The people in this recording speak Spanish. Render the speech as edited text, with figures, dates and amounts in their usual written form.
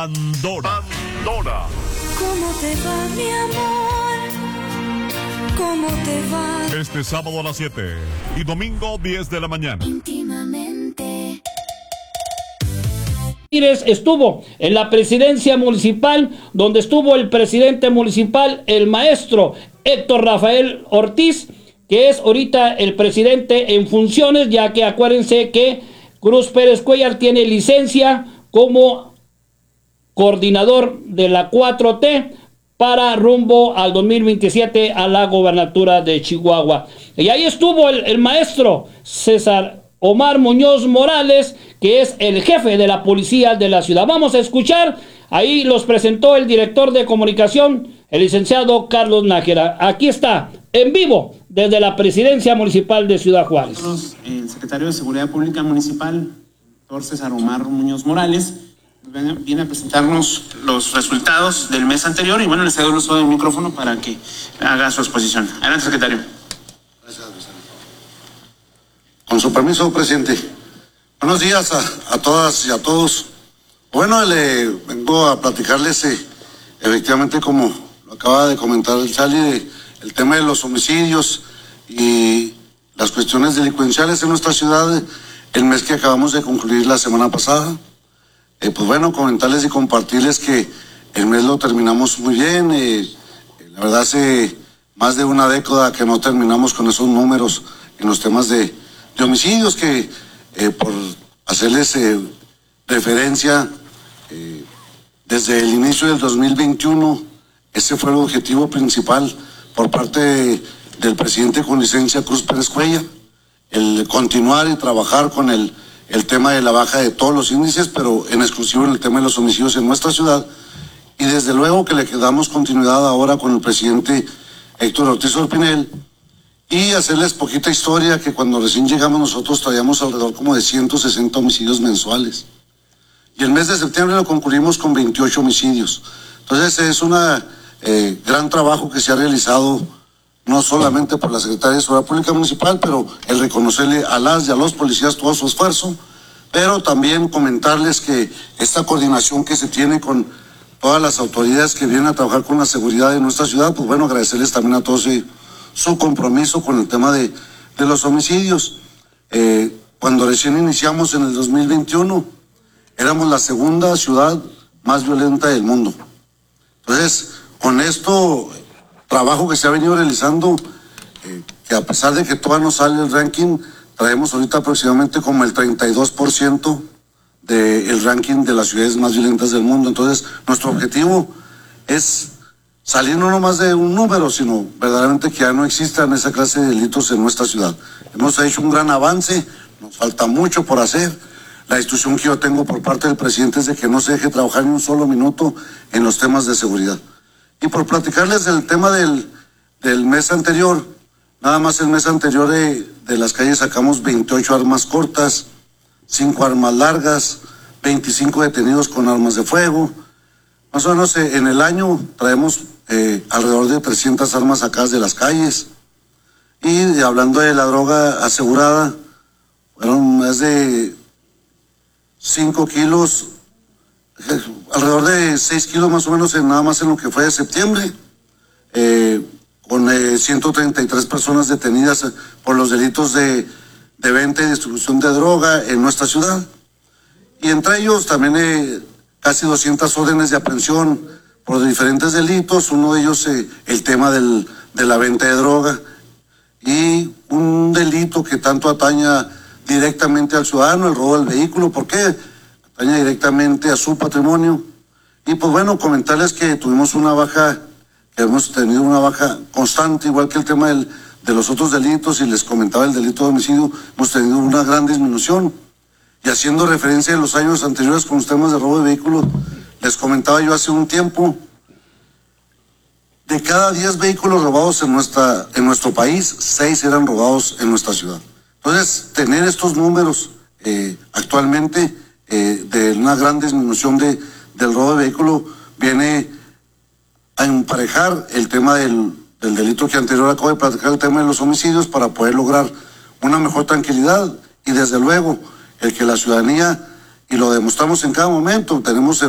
Pandora. ¿Cómo te va, mi amor? ¿Cómo te va? Este sábado a las 7 y domingo 10 de la mañana. Íntimamente. Estuvo en la presidencia municipal, donde estuvo el presidente municipal, el maestro Héctor Rafael Ortiz, que es ahorita el presidente en funciones, ya que acuérdense que Cruz Pérez Cuellar tiene licencia como coordinador de la 4T para rumbo al 2027 a la gobernatura de Chihuahua. Y ahí estuvo el maestro César Omar Muñoz Morales, que es el jefe de la policía de la ciudad. Vamos a escuchar, ahí los presentó el director de comunicación, el licenciado Carlos Nájera. Aquí está, en vivo, desde la presidencia municipal de Ciudad Juárez. El secretario de Seguridad Pública Municipal, doctor César Omar Muñoz Morales, viene a presentarnos los resultados del mes anterior y bueno, le cedo el uso del micrófono para que haga su exposición. Adelante, secretario. Gracias, Luciano. Con su permiso, presidente. Buenos días a todas y a todos. Bueno, le vengo a platicarles, efectivamente, como lo acaba de comentar el Chali, el tema de los homicidios y las cuestiones delincuenciales en nuestra ciudad, el mes que acabamos de concluir la semana pasada. Pues bueno, comentarles y compartirles que el mes lo terminamos muy bien. La verdad, hace más de una década que no terminamos con esos números en los temas de homicidios, que por hacerles referencia, desde el inicio del 2021, ese fue el objetivo principal por parte del presidente con licencia Cruz Pérez Cuellar, el continuar y trabajar con el tema de la baja de todos los índices, pero en exclusivo en el tema de los homicidios en nuestra ciudad. Y desde luego que le damos continuidad ahora con el presidente Héctor Ortiz Orpinel, y hacerles poquita historia, que cuando recién llegamos nosotros traíamos alrededor como de 160 homicidios mensuales. Y el mes de septiembre lo concluimos con 28 homicidios. Entonces es un gran trabajo que se ha realizado, no solamente por la Secretaría de Seguridad Pública Municipal, pero el reconocerle a las y a los policías todo su esfuerzo, pero también comentarles que esta coordinación que se tiene con todas las autoridades que vienen a trabajar con la seguridad de nuestra ciudad, pues bueno, agradecerles también a todos su compromiso con el tema de los homicidios. Cuando recién iniciamos en el 2021, éramos la segunda ciudad más violenta del mundo. Entonces, con esto trabajo que se ha venido realizando, que a pesar de que todavía no sale el ranking, traemos ahorita aproximadamente como el 32% del ranking de las ciudades más violentas del mundo. Entonces, nuestro objetivo es salir no nomás de un número, sino verdaderamente que ya no existan esa clase de delitos en nuestra ciudad. Hemos hecho un gran avance, nos falta mucho por hacer. La instrucción que yo tengo por parte del presidente es de que no se deje trabajar ni un solo minuto en los temas de seguridad. Y por platicarles del tema del mes anterior, nada más el mes anterior de las calles sacamos 28 armas cortas, 5 armas largas, 25 detenidos con armas de fuego. Más o menos en el año traemos alrededor de 300 armas sacadas de las calles. Y hablando de la droga asegurada, fueron más de 5 kilos, alrededor de 6 kilos más o menos nada más en lo que fue de septiembre, con 133 personas detenidas por los delitos de venta y distribución de droga en nuestra ciudad. Y entre ellos también casi 200 órdenes de aprehensión por diferentes delitos, uno de ellos el tema de la venta de droga, y un delito que tanto ataña directamente al ciudadano, el robo del vehículo. ¿Por qué? Ataña directamente a su patrimonio. Y pues bueno, comentarles que tuvimos una baja, que hemos tenido una baja constante, igual que el tema de los otros delitos, y les comentaba el delito de homicidio, hemos tenido una gran disminución. Y haciendo referencia a los años anteriores con los temas de robo de vehículos, les comentaba yo hace un tiempo, de cada 10 vehículos robados en nuestro país, 6 eran robados en nuestra ciudad. Entonces, tener estos números actualmente de una gran disminución del robo de vehículo viene a emparejar el tema del delito que anterior acabo de platicar, el tema de los homicidios, para poder lograr una mejor tranquilidad y desde luego el que la ciudadanía, y lo demostramos en cada momento, tenemos